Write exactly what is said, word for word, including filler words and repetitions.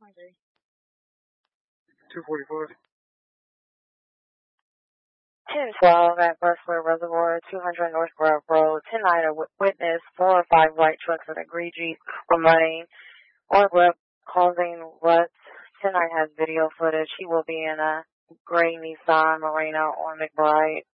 two forty-four. ten twelve at Bustler Reservoir, two hundred North Grove Road. Tonight, a witness, four or five white trucks with a green Jeep were running or were causing ruts. Tonight has video footage. He will be in a gray Nissan Murano on McBride.